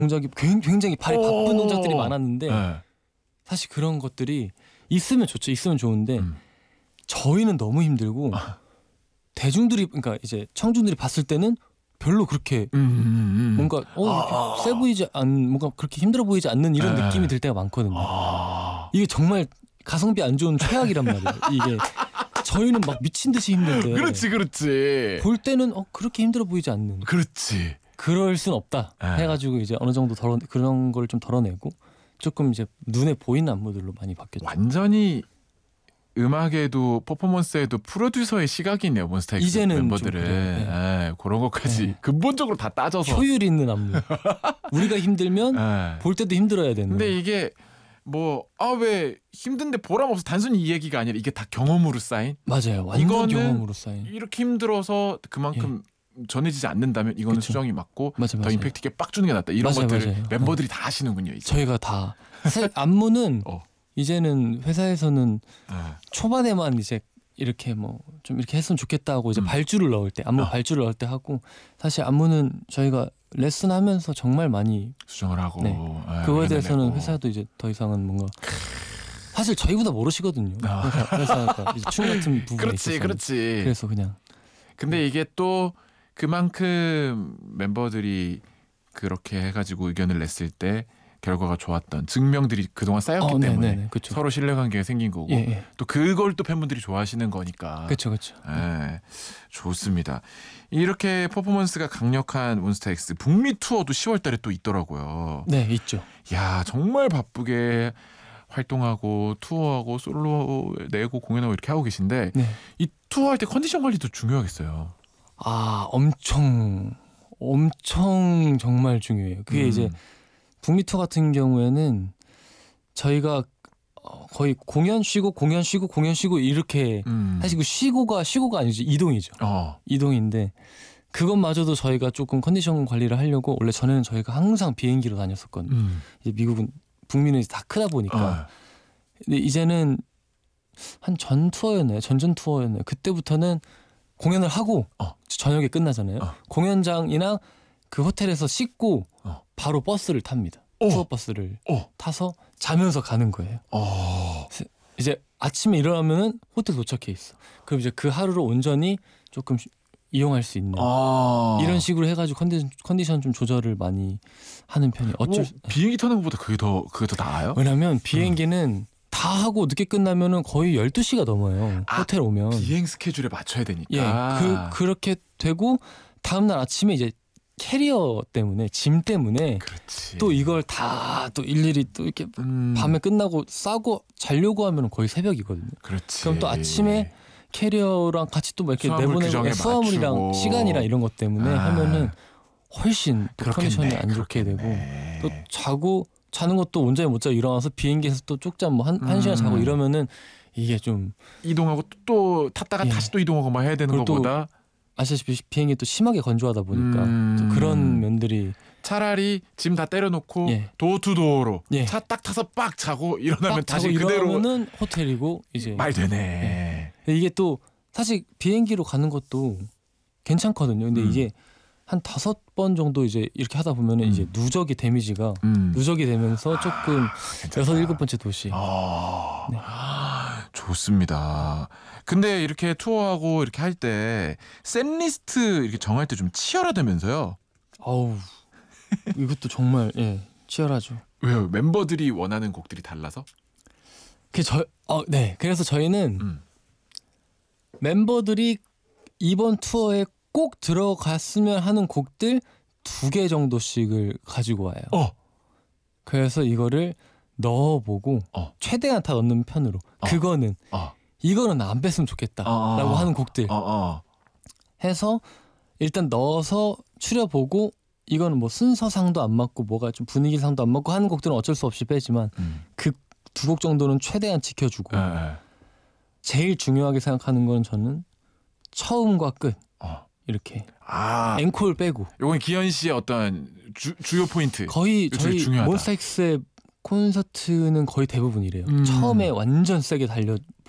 동작이 굉장히 발이 바쁜 동작들이 많았는데 네. 사실 그런 것들이 있으면 좋죠. 있으면 좋은데 저희는 너무 힘들고 대중들이 그러니까 이제 청중들이 봤을 때는 별로 그렇게 뭔가 이렇게 세 보이지 뭔가 그렇게 힘들어 보이지 않는 이런 느낌이 들 때가 많거든요. 이게 정말 가성비 안 좋은 최악이란 말이에요. 이게 저희는 막 미친 듯이 힘든데 그렇지 볼 때는 그렇게 힘들어 보이지 않는. 그렇지. 그럴 순 없다 해가지고 이제 어느 정도 그런 걸 좀 덜어내고 조금 이제 눈에 보이는 안무들로 많이 바뀌었죠. 완전히 음악에도 퍼포먼스에도 프로듀서의 시각이네요. 몬스타엑스 이제는 멤버들은 네. 그런 것까지 네. 근본적으로 다 따져서 효율 있는 안무. 우리가 힘들면 볼 때도 힘들어야 되는. 근데 이게 뭐 왜 힘든데 보람 없어 단순히 이 얘기가 아니라 이게 다 경험으로 쌓인. 맞아요. 완전 이거는 경험으로 쌓인. 이렇게 힘들어서 그만큼 전해지지 않는다면 이거는 그쵸. 수정이 맞고 맞아. 더 임팩트 있게 빡 주는 게 낫다. 이런 맞아요, 것들을 맞아요. 멤버들이 다 하시는군요. 이제. 저희가 다 사실 안무는 이제는 회사에서는 초반에만 이제 이렇게 뭐 좀 이렇게 했으면 좋겠다고 이제 발주를 넣을 때 안무 발주를 넣을 때 하고 사실 안무는 저희가 레슨하면서 정말 많이 수정을 하고 그거에 대해서는 회사도 이제 더 이상은 뭔가 사실 저희보다 모르시거든요. 회사가 이제 춤 같은 부분에 있어서. 그렇지. 그래서 그냥 근데 이게 또 그만큼 멤버들이 그렇게 해가지고 의견을 냈을 때 결과가 좋았던 증명들이 그동안 쌓였기 때문에 그쵸. 서로 신뢰관계가 생긴 거고 또 그걸 또 팬분들이 좋아하시는 거니까 그렇죠. 좋습니다. 이렇게 퍼포먼스가 강력한 몬스타엑스 북미 투어도 10월 달에 또 있더라고요. 네, 있죠. 야, 정말 바쁘게 활동하고 투어하고 솔로 내고 공연하고 이렇게 하고 계신데 이 투어할 때 컨디션 관리도 중요하겠어요. 엄청 정말 중요해요. 그게 이제 북미 투어 같은 경우에는 저희가 거의 공연 쉬고 이렇게 사실 그 쉬고가 아니죠. 이동이죠. 이동인데 그것마저도 저희가 조금 컨디션 관리를 하려고 원래 전에는 저희가 항상 비행기로 다녔었거든요. 이제 미국은 북미는 이제 다 크다 보니까 근데 이제는 한 전전 투어였나요? 그때부터는 공연을 하고 저녁에 끝나잖아요. 공연장이나 그 호텔에서 씻고 바로 버스를 탑니다. 투어 버스를 타서 자면서 가는 거예요. 이제 아침에 일어나면은 호텔 도착해 있어. 그럼 이제 그 하루를 온전히 조금 이용할 수 있는 이런 식으로 해가지고 컨디션 좀 조절을 많이 하는 편이에요. 비행기 타는 것보다 그게 더 나아요? 왜냐면 비행기는 다 하고 늦게 끝나면은 거의 12시가 넘어요. 호텔 오면 비행 스케줄에 맞춰야 되니까. 그렇게 되고 다음날 아침에 이제 캐리어 때문에 짐 때문에 또 이걸 다 또 일일이 또 이렇게 밤에 끝나고 싸고 자려고 하면 거의 새벽이거든요. 그럼 또 아침에 캐리어랑 같이 또 뭐 이렇게 내보내고 수화물이랑 시간이랑 이런 것 때문에 하면은 훨씬 또 컨디션이 안 좋게 되고 또 자는 것도 온전히 못 자고 일어나서 비행기에서 또 쪽잠 뭐 한 시간 자고 이러면은 이게 좀 이동하고 또 탔다가 다시 또 이동하고 막 해야 되는 것보다 아시다시피 비행기 또 심하게 건조하다 보니까 또 그런 면들이 차라리 짐 다 때려놓고 도어투도어로 차 딱 타서 빡 자고 일어나면 다시 그대로 일어나면은 호텔이고 이제 말 되네. 이게 또 사실 비행기로 가는 것도 괜찮거든요. 근데 이게 한 5번 정도 이제 이렇게 하다 보면은 이제 누적이 데미지가 누적이 되면서 조금 6-7번째 도시. 좋습니다. 근데 이렇게 투어하고 이렇게 할 때 셋리스트 이렇게 정할 때 좀 치열하다면서요? 이것도 정말 치열하죠. 왜요? 멤버들이 원하는 곡들이 달라서? 그래서 저희는 멤버들이 이번 투어에 꼭 들어갔으면 하는 곡들 2개 정도씩을 가지고 와요. 그래서 이거를 넣어보고 최대한 다 넣는 편으로 이거는 안 뺐으면 좋겠다라고 하는 곡들 해서 일단 넣어서 추려보고 이거는 뭐 순서상도 안 맞고 뭐가 좀 분위기상도 안 맞고 하는 곡들은 어쩔 수 없이 빼지만 그 2곡 정도는 최대한 지켜주고 제일 중요하게 생각하는 건 저는 처음과 끝 이렇게 앵콜 빼고 이건 기현 씨의 어떤 주요 포인트 거의 저희 몬스타엑스의 콘서트는 거의 대부분 이래요. 처음에 완전 세게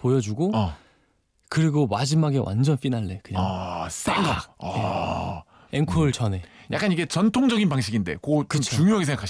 보여주고 그리고 마지막에 완전 피날레 그냥 센 거. 앵콜 전에. 약간 이게 전통적인 방식인데 그거 좀 그쵸. 중요하게 생각하시죠.